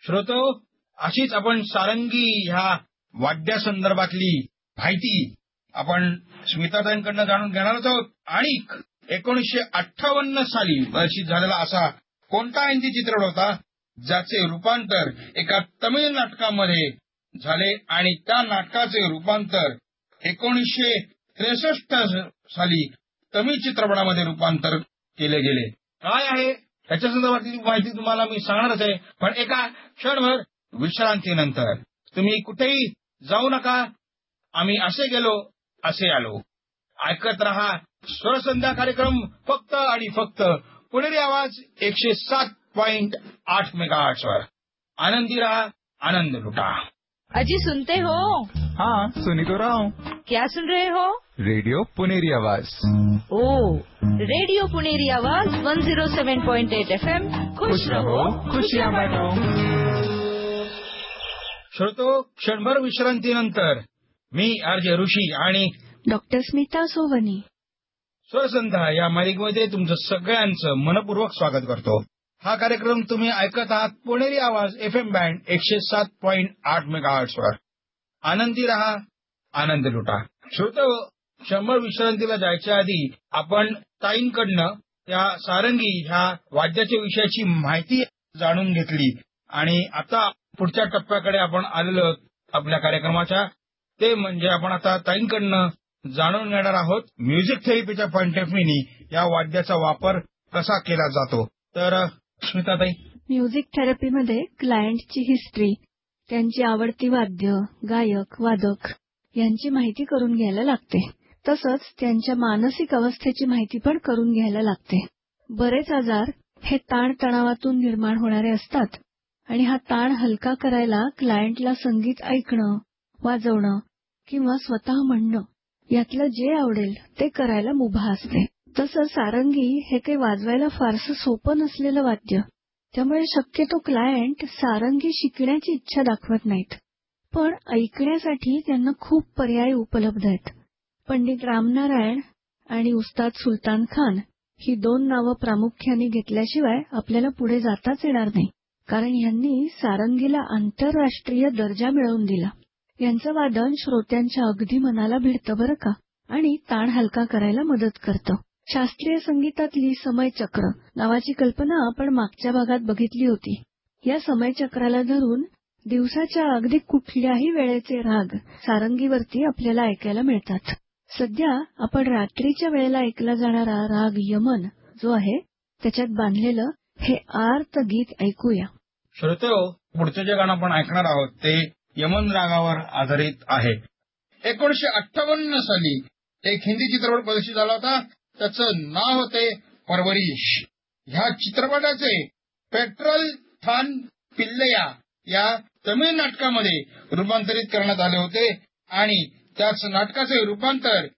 श्रोतो, अशीच आपण सारंगी ह्या वाद्यासंदर्भातली माहिती आपण स्मिताताईंकडनं जाणून घेणार आहोत. आणि 1958 साली प्रदर्शित झालेला असा कोणता हिंदी चित्रपट होता ज्याचे रूपांतर एका तमिळ नाटकामध्ये झाले आणि त्या नाटकाचे रूपांतर 1963 साली तमिळ चित्रपटामध्ये रूपांतर केले गेले. काय आहे त्याच्या संदर्भातली माहिती तुम्हाला मी सांगणारच आहे, पण एका क्षणभर विश्रांतीनंतर. तुम्ही कुठेही जाऊ नका. आम्ही असे गेलो असे आलो. ऐकत रहा स्वरसंध्या कार्यक्रम, फक्त आणि फक्त पुणेरी आवाज 107.8 मेगाहर्ट्झ वर. आनंदी रहा, आनंद लुटा. अजी सुनते हो? हाँ, सुनी तो रहा हूँ. क्या सुन रहे हो? रेडियो पुनेरी आवाज. ओ, रेडियो पुनेरी आवाज 107.8 FM. खुश रहो, खुशियाँ बांटो. श्रोतो, क्षणभर विश्रांतीनंतर मी आरजे ऋषी आणि डॉक्टर स्मिता सोवनी स्वरसंध्या या मालिकेमध्ये तुमचं सगळ्यांचं मनपूर्वक स्वागत करतो. हा कार्यक्रम तुम्ही ऐकत आहात पुणेरी आवाज FM बँड 107.8 मेगाहर्ट्झ वर. आनंदी रहा, आनंद लुटा. श्रोतो, क्षणभर विश्रांतीला जायच्या आधी आपण ताईंकडनं त्या सारंगी ह्या वाद्याच्या विषयाची माहिती जाणून घेतली आणि आता पुढच्या टप्प्याकडे आपण आलेलो आपल्या कार्यक्रमाच्या. ते म्हणजे आपण आता ताईंकडनं जाणून घेणार आहोत म्युझिक थेरपीच्या पॉइंट ऑफ व्ह्यूनी या वाद्याचा वापर कसा केला जातो. तर स्मिताताई, म्युझिक थेरपीमध्ये क्लायंटची हिस्ट्री, त्यांची आवडती वाद्य, गायक, वादक यांची माहिती करून घ्यायला लागते. तसंच त्यांच्या मानसिक अवस्थेची माहिती पण करून घ्यायला लागते. बरेच आजार हे ताणतणावातून निर्माण होणारे असतात आणि हा ताण हलका करायला क्लायंटला संगीत ऐकणं, वाजवणं किंवा स्वतः म्हणणं यातलं जे आवडेल ते करायला मुभा असते. तसं सारंगी हे काही वाजवायला फारसं सोपं नसलेलं वाद्य, त्यामुळे शक्यतो क्लायंट सारंगी शिकण्याची इच्छा दाखवत नाहीत, पण ऐकण्यासाठी त्यांना खूप पर्याय उपलब्ध आहेत. पंडित रामनारायण आणि उस्ताद सुलतान खान ही 2 नावं प्रामुख्याने घेतल्याशिवाय आपल्याला पुढे जाताच येणार नाही, कारण यांनी सारंगीला आंतरराष्ट्रीय दर्जा मिळवून दिला. यांचं वादन श्रोत्यांच्या अगदी मनाला भिडतं बरं का, आणि ताण हलका करायला मदत करतं. शास्त्रीय संगीतातली समयचक्र नावाची कल्पना आपण मागच्या भागात बघितली होती. या समयचक्राला धरून दिवसाच्या अगदी कुठल्याही वेळेचे राग सारंगीवरती आपल्याला ऐकायला मिळतात. सध्या आपण रात्रीच्या वेळेला ऐकला जाणारा राग यमन जो आहे त्याच्यात बांधलेलं हे आर्त गीत ऐकूया. श्रोतो, पुढचं जे गाणं आपण ऐकणार आहोत ते यमन रागावर आधारित आहे. 1958 साली एक हिंदी चित्रपट प्रदर्शित झाला होता. त्याचं नाव होते परवरिश. ह्या चित्रपटाचे पेट्रोल थान पिल्लया या तमिळ नाटकामध्ये रूपांतरित करण्यात आले होते आणि त्याच नाटकाचे रूपांतर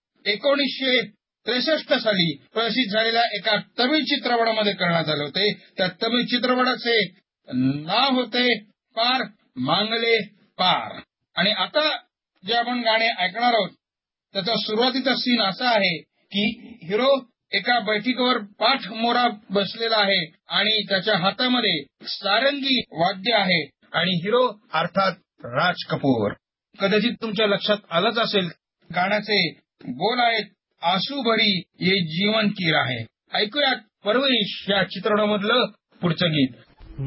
1963 साली प्रदर्शित झालेल्या एका तमिळ चित्रपटामध्ये करण्यात आले होते. त्या तमिळ चित्रपटाचे नाव होते पार मांगले पार. आणि आता जे आपण गाणे ऐकणार आहोत त्याचा सुरुवातीचा सीन असा आहे की हिरो एका बैठकीवर पाठमोरा बसलेला आहे आणि त्याच्या हातामध्ये सारंगी वाद्य आहे आणि हिरो अर्थात राज कपूर. कदाचित तुमच्या लक्षात आलंच असेल, गाण्याचे बोल आहेत आसू भरी ये जीवन की राह. ऐकूयात परवरिश या चित्रपटामधलं पुढचं गीत.